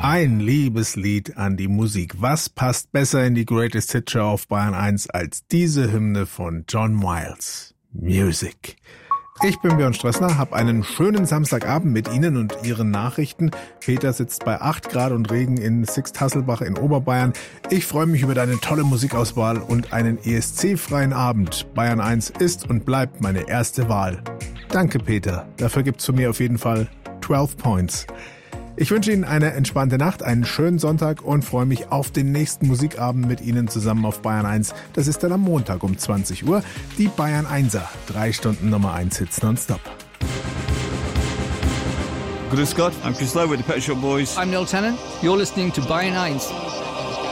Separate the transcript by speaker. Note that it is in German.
Speaker 1: Ein Liebeslied an die Musik. Was passt besser in die Greatest Hit Show auf Bayern 1 als diese Hymne von John Miles? Music. Ich bin Björn Strössner, hab einen schönen Samstagabend mit Ihnen und Ihren Nachrichten. Peter sitzt bei 8 Grad und Regen in Sixt-Hasselbach in Oberbayern. Ich freue mich über deine tolle Musikauswahl und einen ESC-freien Abend. Bayern 1 ist und bleibt meine erste Wahl. Danke, Peter. Dafür gibt's von mir auf jeden Fall 12 Points. Ich wünsche Ihnen eine entspannte Nacht, einen schönen Sonntag und freue mich auf den nächsten Musikabend mit Ihnen zusammen auf Bayern 1. Das ist dann am Montag um 20 Uhr. Die Bayern 1er. 3 Stunden Nummer 1 Hits nonstop.
Speaker 2: Grüß Gott, I'm Chris Lowe with the Pet Shop Boys.
Speaker 3: I'm Neil Tennant. You're listening to Bayern 1.